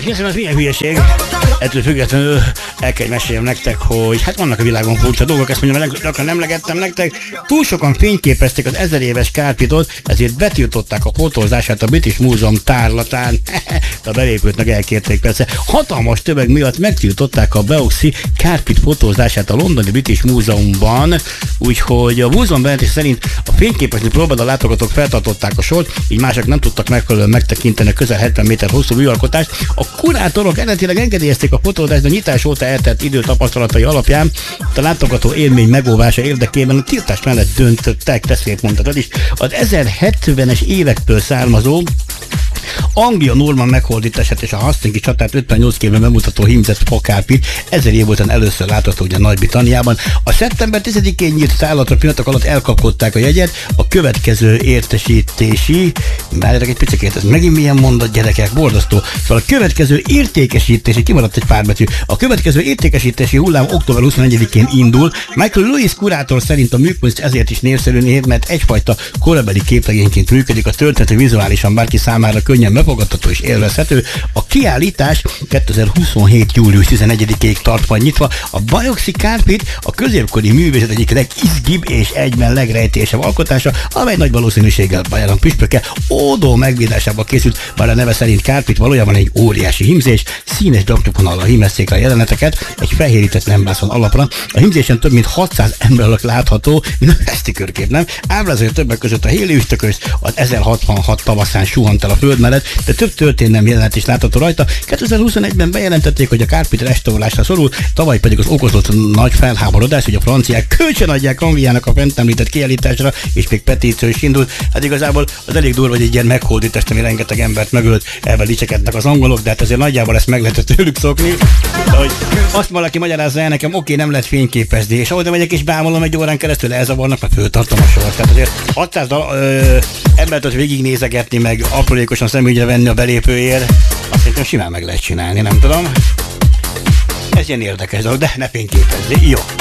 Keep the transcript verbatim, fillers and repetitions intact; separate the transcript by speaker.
Speaker 1: Hiszen az milyen hülyeség. Ettől függetlenül el kell meséljem nektek, hogy hát vannak a világon furcsa dolgok, ezt mondjam, gyakran emlegettem nektek. Túl sokan fényképezték az ezer éves Kárpitot, ezért betiltották a fotózását a British Múzeum tárlatán. De a belépőtnek elkérték persze. Hatalmas tömeg miatt megtiltották a Beauxy Kárpit fotózását a londoni British Múzeumban, úgyhogy a múzeum bejelentés szerint a fényképezni próbáló látogatók feltartották a sort, így mások nem tudtak megfelelően megtekinteni a közel hetven méter hosszú műalkotást. A kurátorok eredetileg engedélyezték a fotózást, de a nyitás óta eltelt idő tapasztalatai alapján a látogató élmény megóvása érdekében a tiltás mellett döntöttek, te szép mondtad is. Az ezerhetvenes évektől származó Anglia Norman meghódítását és a Hastings csatát ötvennyolc képen bemutató hímzett fakárpit ezer év után először látható ugye Nagy-Britanniában. A szeptember tizedikén nyílt tárlatra pillanatok alatt elkapkodták a jegyet, a következő értesítési, várjátok egy picit, ez megint milyen mondat, gyerekek, borzasztó. Szóval a következő értékesítési, kimaradt egy pár betű, a következő értékesítési hullám október huszonegyedikén indul. Michael Lewis kurátor szerint a műkunst ezért is népszerű név, mert egyfajta korabeli képregényként működik, a történet vizuálisan bárki számára könnyen befogadható és élvezhető. A kiállítás kétezer-huszonhét. július tizenegyedikéig tart majd nyitva. A Beauxy Kárpit a középkori művészet egyik legizgibb és egyben legrejtésebb alkotása, amely nagy valószínűséggel Bayern püspöke Ódó megvédásába készült, bár a neve szerint Kárpit valójában egy óriási hímzés, színes drapcsovonallal hímezték a jeleneteket, egy fehérített lembászon alapra. A hímzésen több mint hatszáz ember látható, eszti körkép, nem? Ábrázolja többek között a héli üstökös, az ezerhatvanhat tavaszán suhant el a föld mellett, de több történelmi jelenet is látható rajta. kétezer-huszonegyben bejelentették, hogy a Kárpit restaurálásra szorul, tavaly pedig az okozott nagy felháborodás, hogy a franciák kölcsönadják Angliának a fent említett kiállításra, és még petíció is indult. Hát igazából az elég durva, hogy egy ilyen meghódítást, ami rengeteg embert megölt, elvel dicsekednek az angolok, de hát azért nagyjából ezt meg lehetett tőlük szokni. De hogy azt valaki magyarázza el nekem, oké, nem lehet fényképezni, és ahogy megyek és bámulom egy órán keresztül, elzavarnak, mert föltartom a sort. Tehát azért hatszáz ö, embert ott végignézegetni, meg aprólékosan szemügyre venni a belépőért, azt szerintem simán meg lehet csinálni, nem tudom. Ez ilyen érdekes dolog, de ne fényképezni. Jó.